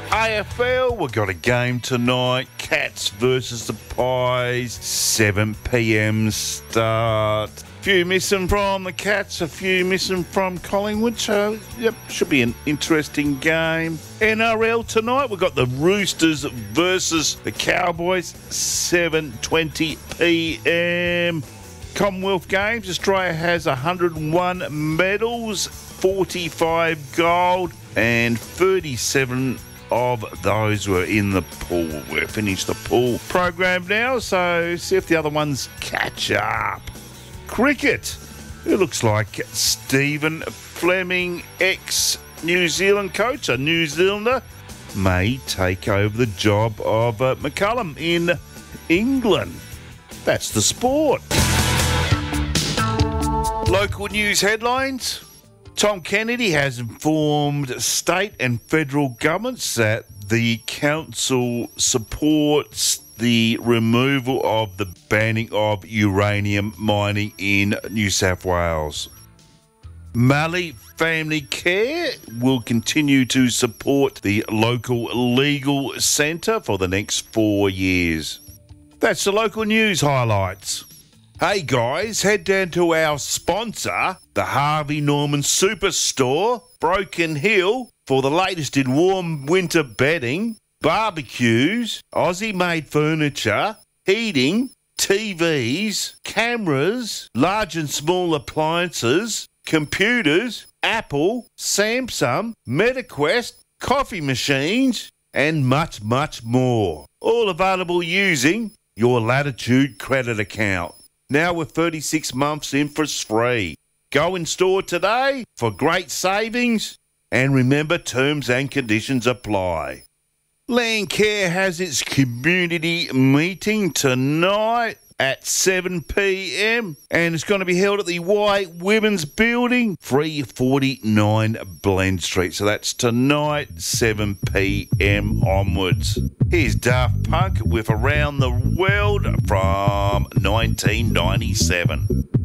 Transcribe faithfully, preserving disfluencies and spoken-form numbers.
A F L, we've got a game tonight. Cats versus the Pies, seven p m start. A few missing from the Cats, a few missing from Collingwood, so yep, should be an interesting game. N R L tonight, we've got the Roosters versus the Cowboys, seven twenty p m. Commonwealth Games, Australia has one hundred one medals, forty-five gold, and thirty-seven of those were in the pool. We've finished the pool program now, so see if the other ones catch up. Cricket. It looks like Stephen Fleming, ex-New Zealand coach, a New Zealander, may take over the job of uh, McCullum in England. That's the sport. Local news headlines. Tom Kennedy has informed state and federal governments that the council supports the removal of the banning of uranium mining in New South Wales. Mallee Family Care will continue to support the local legal centre for the next four years. That's the local news highlights. Hey guys, head down to our sponsor, the Harvey Norman Superstore, Broken Hill, for the latest in warm winter bedding, barbecues, Aussie-made furniture, heating, T Vs, cameras, large and small appliances, computers, Apple, Samsung, MetaQuest, coffee machines, and much, much more. All available using your Latitude credit account. Now with thirty-six months interest-free. Go in store today for great savings, and remember, terms and conditions apply. Landcare has its community meeting tonight at seven p m and it's going to be held at the White Women's Building, three forty-nine Blend Street. So that's tonight, seven p m onwards. Here's Daft Punk with Around the World from nineteen ninety-seven.